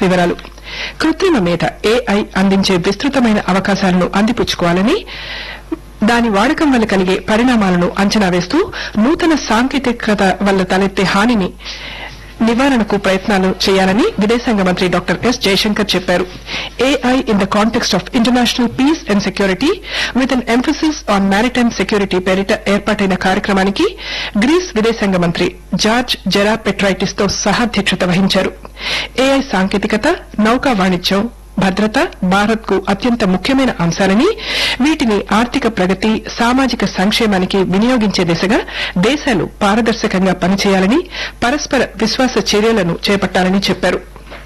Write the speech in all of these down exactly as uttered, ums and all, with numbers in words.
వివరాలు. కృత్రిమ మేధ ఏఐ అందించే విస్తృతమైన అవకాశాలను అందిపుచ్చుకోవాలని, దాని వాడకం వల్ల కలిగే పరిణామాలను అంచనా వేస్తూ నూతన సాంకేతికత వల్ల తలెత్తే హానిని నివారణకు ప్రయత్నాలు చేయాలని విదేశాంగ మంత్రి డాక్టర్ ఎస్ జయశంకర్ చెప్పారు. AI in the context of international piece and security with an emphasis on maritime security పేరిట ఏర్పాటైన కార్యక్రమానికి గ్రీస్ విదేశాంగ మంత్రి జార్జ్ జెరా పెట్రైటిస్ తో సహాధ్యక్షత వహించారు. ఏఐ సాంకేతికత, నౌకా వాణిజ్యం, భద్రత భారత్ కు అత్యంత ముఖ్యమైన అంశాలని, వీటిని ఆర్థిక ప్రగతి, సామాజిక సంక్షేమానికి వినియోగించే దిశగా దేశాలు పారదర్శకంగా పనిచేయాలని, పరస్పర విశ్వాస చర్యలను చేపట్టాలని చెప్పారు.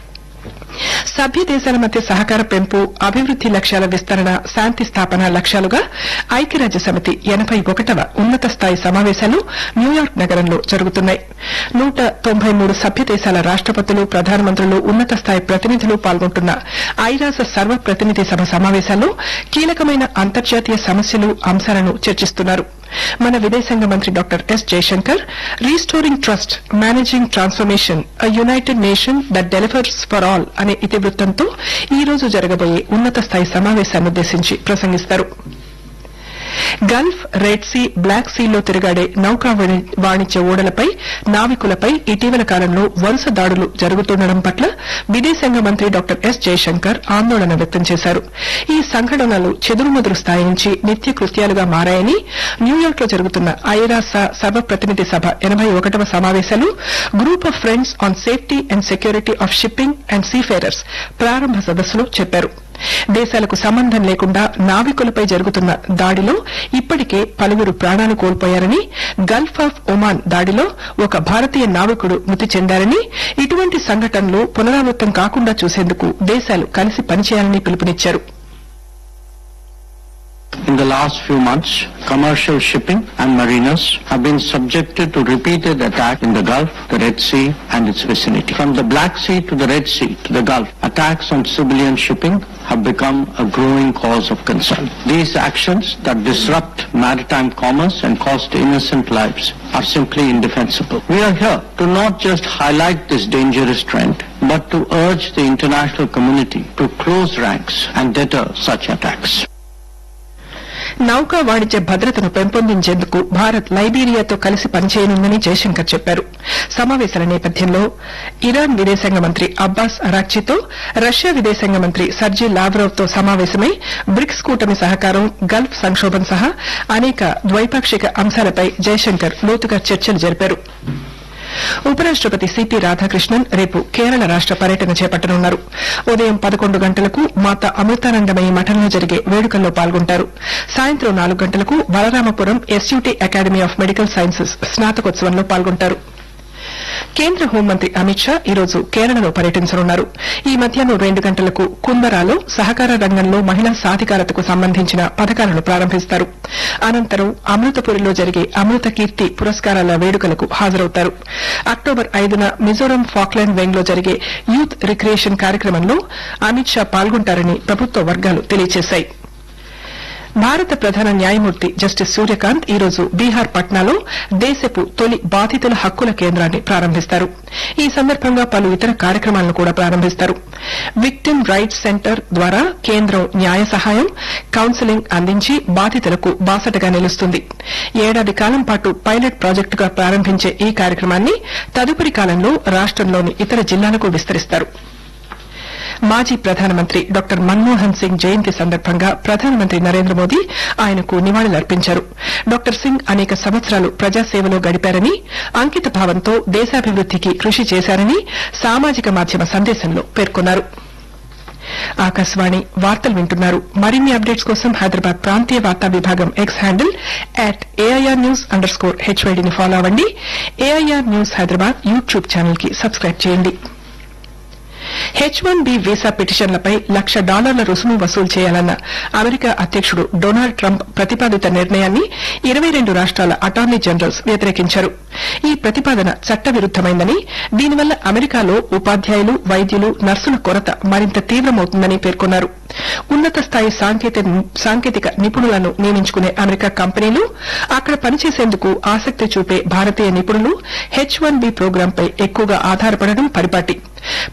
సభ్య దేశాల మధ్య సహకార పెంపు, అభివృద్ది లక్ష్యాల విస్తరణ, శాంతి స్థాపన లక్ష్యాలుగా ఐక్యరాజ్య సమితి ఎనబై ఒకటవ ఉన్నత స్థాయి సమావేశాలు న్యూయార్క్ నగరంలో జరుగుతున్నాయి. నూట తొంభై మూడు సభ్య దేశాల రాష్టపతులు, ప్రధానమంత్రులు, ఉన్నత స్థాయి ప్రతినిధులు పాల్గొంటున్న ఐరాస సర్వప్రతినిధి సభ సమావేశాల్లో కీలకమైన అంతర్జాతీయ సమస్యలు, అంశాలను చర్చిస్తున్నారు. మన విదేశాంగ మంత్రి doctor yes Jayashankar restoring trust, managing transformation, a United nation that delivers for all అనే ఇతివృత్తంతో ఈ రోజు జరగబోయే ఉన్నత స్థాయి సమావేశాన్నుద్దేశించి ప్రసంగిస్తారు. గల్ఫ్, రెడ్ సీ, బ్లాక్ సీల్లో తిరుగాడే నౌకా వాణిజ్య ఓడలపై, నావికులపై ఇటీవల కాలంలో వరుస దాడులు జరుగుతుండడం పట్ల విదేశాంగ మంత్రి డాక్టర్ ఎస్ జయశంకర్ ఆందోళన వ్యక్తం చేశారు. ఈ సంఘటనలు చెదురుమదురు స్థాయి నుంచి నిత్య కృత్యాలుగా మారాయని, న్యూయార్క్ లో జరుగుతున్న ఐరాస సర్వప్రతినిధి సభ ఎనబై ఒకటవ సమావేశాలు group of friends on safety and security of shipping and seafarers ప్రారంభ సదస్సులో చెప్పారు. దేశాలకు సంబంధం లేకుండా నావికులపై జరుగుతున్న దాడిలో ఇప్పటికే పలువురు ప్రాణాలు కోల్పోయారని, గల్ఫ్ ఆఫ్ ఒమాన్ దాడిలో ఒక భారతీయ నావికుడు మృతి చెందారని, ఇటువంటి సంఘటనలు పునరావృతం కాకుండా చూసేందుకు దేశాలు కలిసి పనిచేయాలని పిలుపునిచ్చారు. In the last few months, commercial shipping and mariners have been subjected to repeated attacks in the Gulf, the Red Sea and its vicinity. From the Black Sea to the Red Sea to the Gulf, attacks on civilian shipping have become a growing cause of concern. These actions that disrupt maritime commerce and cost innocent lives are simply indefensible. We are here to not just highlight this dangerous trend, but to urge the international community to close ranks and deter such attacks. నౌకా వాణిజ్య భద్రతను పెంపొందించేందుకు భారత్ లైబీరియాతో కలిసి పనిచేయనుందని జయశంకర్ చెప్పారు. సమావేశాల నేపథ్యంలో Iran విదేశాంగ మంత్రి అబ్బాస్ అరాక్చీతో రష్యా విదేశాంగ మంత్రి సర్జీ లావ్రోవ్ తో సమావేశమై బ్రిక్స్ కూటమి సహకారం, గల్ఫ్ సంక్షోభం సహా అనేక ద్వైపాక్షిక అంశాలపై జయశంకర్ లోతుగా చర్చలు జరిపారు. ఉపరాష్టపతి సిపి రాధాకృష్ణన్ రేపు కేరళ రాష్ట పర్యటన చేపట్టనున్నారు. ఉదయం పదకొండు గంటలకు మాతా అమృతానందమయి మఠంలో జరిగే వేడుకల్లో పాల్గొంటారు. సాయంత్రం నాలుగు గంటలకు Balaramapuram SUT academy of medical sciences స్నాతకోత్సవంలో పాల్గొంటారు. కేంద్ర హోంమంత్రి అమిత్ షా ఈరోజు కేరళలో పర్యటించనున్నారు. ఈ మధ్యాహ్నం రెండు గంటలకు కుందరాలో సహకార రంగంలో మహిళా సాధికారతకు సంబంధించిన పథకాలను ప్రారంభిస్తారు. అనంతరం అమృతపురిలో జరిగే అమృత కీర్తి పురస్కారాల వేడుకలకు హాజరవుతారు. అక్టోబర్ ఐదున మిజోరం ఫాక్లాండ్ వెంగ్ లో జరిగే యూత్ రిక్రియేషన్ కార్యక్రమంలో అమిత్ షా పాల్గొంటారని ప్రభుత్వ వర్గాలు తెలియజేశాయి. భారత ప్రధాన న్యాయమూర్తి జస్టిస్ సూర్యకాంత్ ఈరోజు బీహార్ పట్నాలో దేశపు తొలి బాధితుల హక్కుల కేంద్రాన్ని ప్రారంభిస్తారు. ఈ సందర్భంగా పలు ఇతర కార్యక్రమాలను కూడా ప్రారంభిస్తారు. విక్టిమ్ రైట్స్ సెంటర్ ద్వారా కేంద్రం న్యాయ సహాయం, కౌన్సెలింగ్ అందించి బాధితులకు బాసటగా నిలుస్తుంది. ఏడాది కాలం పాటు పైలట్ ప్రాజెక్టుగా ప్రారంభించే ఈ కార్యక్రమాన్ని తదుపరి కాలంలో రాష్టంలోని ఇతర జిల్లాలకు విస్తరిస్తారు. మాజీ ప్రధానమంత్రి డాక్టర్ మన్మోహన్ సింగ్ జయంతి సందర్భంగా ప్రధానమంత్రి నరేంద్ర మోదీ ఆయనకు నివాళులర్పించారు. డాక్టర్ సింగ్ అనేక సంవత్సరాలు ప్రజాసేవలో గడిపారని, అంకిత భావంతో దేశాభివృద్దికి కృషి చేశారని సామాజిక మాధ్యమ సందేశంలో పేర్కొన్నారు. ఆకాశవాణి వార్తలు వింటున్నారు. మరిన్ని అప్డేట్స్ కోసం హైదరాబాద్ ప్రాంతీయ వార్తా విభాగం X handle at AIR news under score హెచ్వైడీని follow అవ్వండి. AIR news Hyderabad YouTube channel కి సబ్స్క్రైబ్ చేయండి. హెచ్ వన్ బి వీసా పిటిషన్లపై లక్ష డాలర్ల రుసుము వసూలు చేయాలన్న అమెరికా అధ్యకుడు డొనాల్డ్ ట్రంప్ ప్రతిపాదిత నిర్ణయాన్ని ఇరవై రెండు రాష్ట్రాల అటార్నీ జనరల్స్ వ్యతిరేకించారు. ఈ ప్రతిపాదన చట్టవిరుద్దమైందని, దీనివల్ల అమెరికాలో ఉపాధ్యాయులు, వైద్యులు, నర్సుల కొరత మరింత తీవ్రమవుతుందని పేర్కొన్నారు. ఉన్నత స్థాయి సాంకేతిక నిపుణులను నియమించుకునే అమెరికా కంపెనీలు, అక్కడ పనిచేసేందుకు ఆసక్తి చూపే భారతీయ నిపుణులు హెచ్ వన్ బి ప్రోగ్రాంపై ఎక్కువగా ఆధారపడడం పరిపాటి.